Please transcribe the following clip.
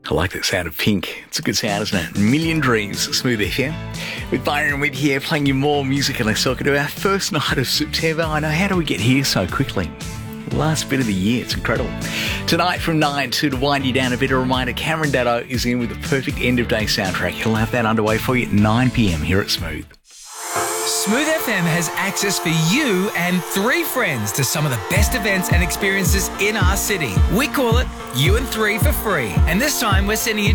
I like that sound of Pink. It's a good sound, isn't it? Million Dreams, Smooth FM. With Byron Witt here, playing you more music, and let's talk to our first night of September. I know, how do we get here so quickly? Last bit of the year, it's incredible. Tonight from 9 to wind you down a bit, a reminder, Cameron Daddo is in with the perfect end of day soundtrack. He'll have that underway for you at 9 p.m. here at Smooth. Smooth FM has access for you and 3 friends to some of the best events and experiences in our city. We call it You and 3 for free. And this time we're sending you